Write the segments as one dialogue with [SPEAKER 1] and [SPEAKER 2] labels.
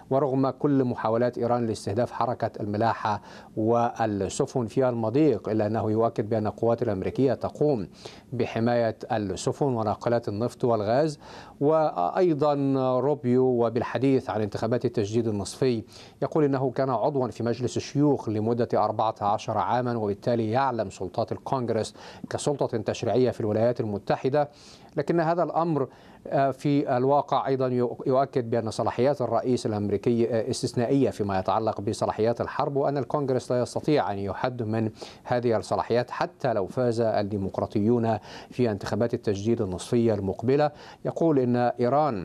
[SPEAKER 1] ورغم كل محاولات إيران لاستهداف حركة الملاحة والسفن في المضيق، إلا أنه يؤكد بأن القوات الأمريكية تقوم بحماية السفن وناقلات النفط والغاز. وأيضا روبيو وبالحديث عن انتخابات التجديد النصفي يقول إنه كان عضوا في مجلس الشيوخ لمدة 14 عاما، وبالتالي يعلم سلطات الكونغرس كسلطة تشريعية في الولايات المتحدة. لكن هذا الأمر في الواقع أيضا يؤكد بأن صلاحيات الرئيس الأمريكي استثنائية فيما يتعلق بصلاحيات الحرب، وأن الكونغرس لا يستطيع أن يحد من هذه الصلاحيات حتى لو فاز الديمقراطيون في انتخابات التجديد النصفية المقبلة. يقول إن إيران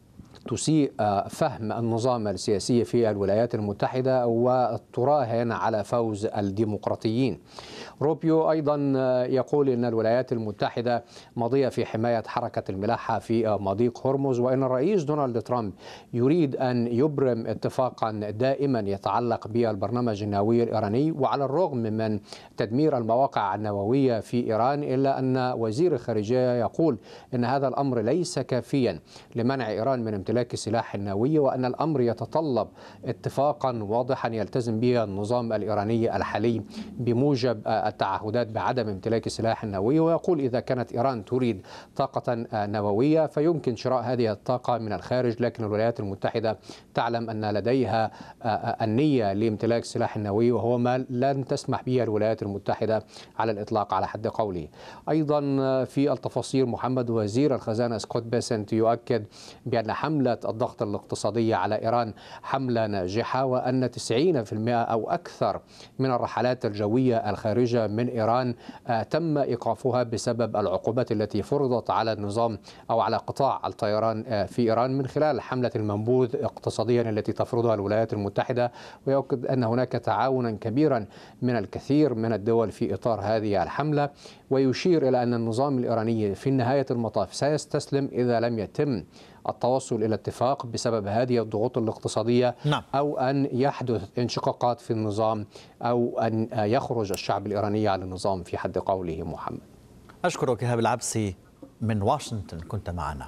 [SPEAKER 1] تسيء فهم النظام السياسي في الولايات المتحدة وتراهن على فوز الديمقراطيين. روبيو أيضا يقول إن الولايات المتحدة ماضية في حماية حركة الملاحة في مضيق هرمز، وإن الرئيس دونالد ترامب يريد أن يبرم اتفاقا دائما يتعلق بالبرنامج النووي الإيراني. وعلى الرغم من تدمير المواقع النووية في إيران، إلا أن وزير الخارجية يقول إن هذا الأمر ليس كافيا لمنع إيران من امتلاك السلاح النووي، وأن الأمر يتطلب اتفاقا واضحا يلتزم به النظام الإيراني الحالي بموجب التعهدات بعدم امتلاك السلاح النووي. ويقول إذا كانت إيران تريد طاقة نووية فيمكن شراء هذه الطاقة من الخارج، لكن الولايات المتحدة تعلم أن لديها النية لامتلاك السلاح النووي، وهو ما لن تسمح به الولايات المتحدة على الإطلاق على حد قوله. أيضا في التفاصيل محمد وزير الخزانة سكوت بيسنت يؤكد بأن حملة الضغط الاقتصادية على إيران حملة ناجحة، وأن 90% أو أكثر من الرحلات الجوية الخارجة من إيران تم إيقافها بسبب العقوبات التي فرضت على النظام أو على قطاع الطيران في إيران من خلال حملة المنبوذ اقتصاديا التي تفرضها الولايات المتحدة. ويؤكد أن هناك تعاونا كبيرا من الكثير من الدول في إطار هذه الحملة، ويشير إلى أن النظام الإيراني في نهاية المطاف سيستسلم إذا لم يتم التوصل إلى اتفاق بسبب هذه الضغوط الاقتصادية.
[SPEAKER 2] نعم.
[SPEAKER 1] أو أن يحدث انشقاقات في النظام، أو أن يخرج الشعب الإيراني على النظام في حد قوله. محمد،
[SPEAKER 2] أشكرك إيهاب العبسي من واشنطن، كنت معنا.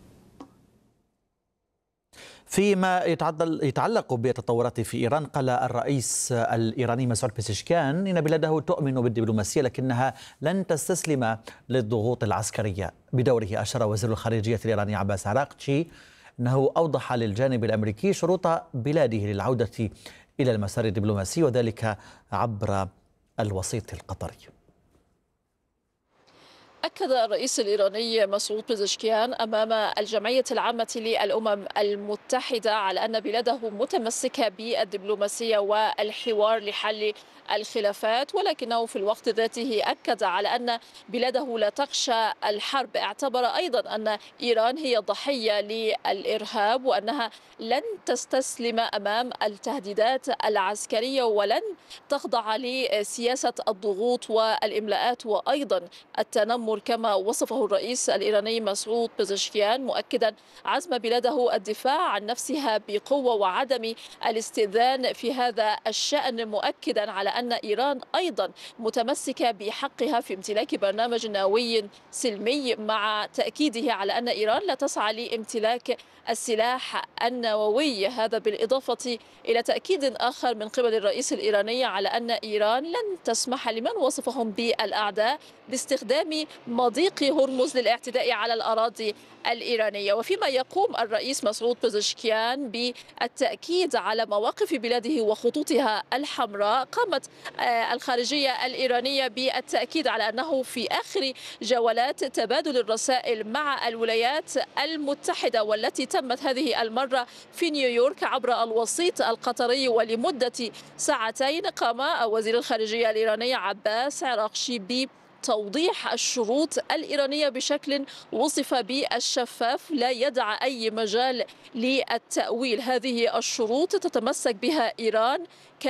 [SPEAKER 2] فيما يتعلق بالتطورات في إيران، قال الرئيس الإيراني مسعود بيزشكيان إن بلاده تؤمن بالدبلوماسية لكنها لن تستسلم للضغوط العسكرية. بدوره أشار وزير الخارجية الإيراني عباس عراقچي أنه أوضح للجانب الأمريكي شروط بلاده للعودة إلى المسار الدبلوماسي، وذلك عبر الوسيط القطري.
[SPEAKER 3] أكد الرئيس الإيراني مسعود بيزشكيان أمام الجمعية العامة للأمم المتحدة على أن بلاده متمسكة بالدبلوماسية والحوار لحل الخلافات، ولكنه في الوقت ذاته أكد على أن بلاده لا تخشى الحرب. اعتبر أيضا أن إيران هي ضحية للإرهاب، وأنها لن تستسلم أمام التهديدات العسكرية ولن تخضع لسياسة الضغوط والإملاءات وأيضا التنمر كما وصفه الرئيس الإيراني مسعود بيزشكيان، مؤكدا عزم بلاده الدفاع عن نفسها بقوة وعدم الاستئذان في هذا الشأن، مؤكدا على أن إيران أيضا متمسكة بحقها في امتلاك برنامج نووي سلمي، مع تأكيده على أن إيران لا تسعى لامتلاك السلاح النووي. هذا بالإضافة إلى تأكيد آخر من قبل الرئيس الإيراني على أن إيران لن تسمح لمن وصفهم بالأعداء باستخدام مضيق هرمز للاعتداء على الأراضي الإيرانية. وفيما يقوم الرئيس مسعود بيزشكيان بالتأكيد على مواقف بلاده وخطوطها الحمراء، قامت الخارجية الإيرانية بالتأكيد على أنه في آخر جولات تبادل الرسائل مع الولايات المتحدة والتي تمت هذه المرة في نيويورك عبر الوسيط القطري ولمدة ساعتين، قام وزير الخارجية الإيراني عباس عراقچي توضيح الشروط الإيرانية بشكل وصف بالشفاف لا يدع أي مجال للتأويل. هذه الشروط تتمسك بها إيران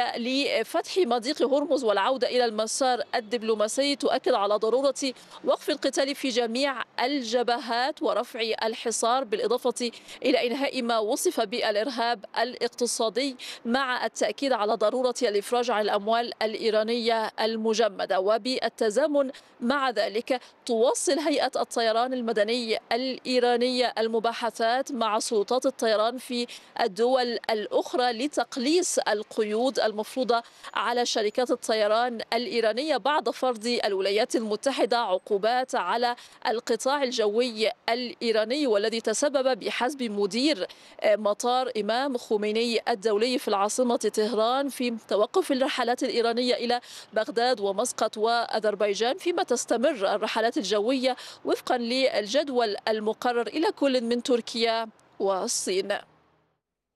[SPEAKER 3] لفتح مضيق هرمز والعودة إلى المسار الدبلوماسي، تؤكد على ضرورة وقف القتال في جميع الجبهات ورفع الحصار، بالإضافة إلى إنهاء ما وصف بالإرهاب الاقتصادي، مع التأكيد على ضرورة الإفراج عن الأموال الإيرانية المجمدة. وبالتزامن مع ذلك تواصل هيئة الطيران المدني الإيرانية المباحثات مع سلطات الطيران في الدول الأخرى لتقليص القيود المفروضة على شركات الطيران الإيرانية بعد فرض الولايات المتحدة عقوبات على القطاع الجوي الإيراني، والذي تسبب بحسب مدير مطار إمام خميني الدولي في العاصمة طهران في توقف الرحلات الإيرانية إلى بغداد ومسقط وأذربيجان، فيما تستمر الرحلات الجوية وفقا للجدول المقرر إلى كل من تركيا والصين.